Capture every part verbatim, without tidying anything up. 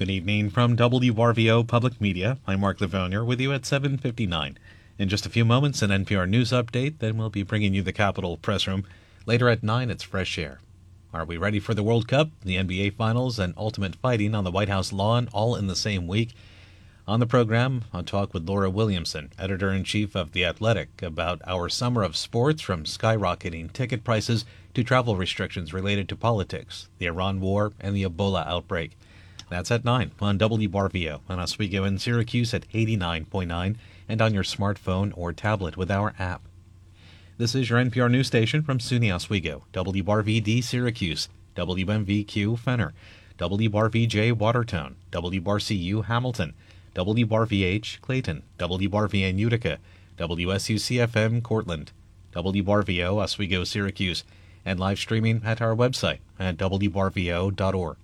Good evening from W R V O Public Media. I'm Mark Livonia with you at seven fifty-nine. In just a few moments, an N P R News update. Then we'll be bringing you the Capitol Press Room. Later at nine, it's Fresh Air. Are we ready for the World Cup, the N B A Finals, and ultimate fighting on the White House lawn all in the same week? On the program, I'll talk with Laura Williamson, editor-in-chief of The Athletic, about our summer of sports, from skyrocketing ticket prices to travel restrictions related to politics, the Iran war, and the Ebola outbreak. That's at nine on W R V O, on Oswego in Syracuse at eighty-nine point nine, and on your smartphone or tablet with our app. This is your N P R news station from SUNY Oswego, W R V D Syracuse, W M V Q Fenner, W R V J Watertown, W R C U Hamilton, W R V H Clayton, W R V N Utica, W S U C F M Cortland, W R V O Oswego Syracuse, and live streaming at our website at W R V O dot org.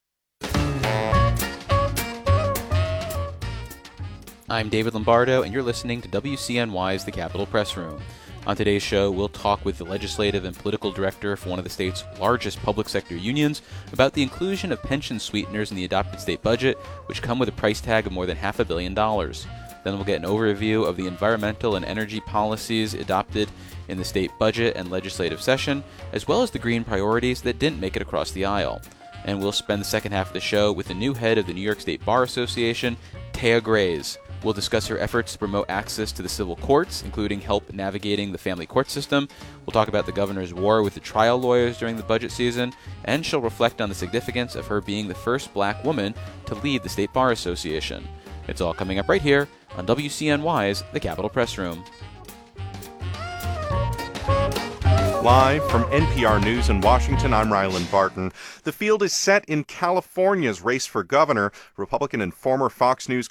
I'm David Lombardo, and you're listening to W C N Y's The Capitol Press Room. On today's show, we'll talk with the legislative and political director for one of the state's largest public sector unions about the inclusion of pension sweeteners in the adopted state budget, which come with a price tag of more than half a billion dollars. Then we'll get an overview of the environmental and energy policies adopted in the state budget and legislative session, as well as the green priorities that didn't make it across the aisle. And we'll spend the second half of the show with the new head of the New York State Bar Association, Taya Grays. We'll discuss her efforts to promote access to the civil courts, including help navigating the family court system. We'll talk about the governor's war with the trial lawyers during the budget season, and she'll reflect on the significance of her being the first black woman to lead the State Bar Association. It's all coming up right here on W C N Y's The Capitol Press Room. Live from N P R News in Washington, I'm Ryland Barton. The field is set in California's race for governor. Republican and former Fox News